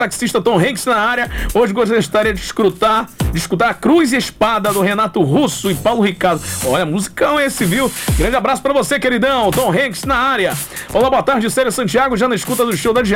taxista Tom Hanks na área. Hoje gostaria de escutar Cruz e Espada do Renato Russo e Paulo Ricardo. Olha, musicão esse, viu? Grande abraço pra você, queridão. Tom Hanks na área. Olá, boa tarde, Célia Santiago, já na escuta do show da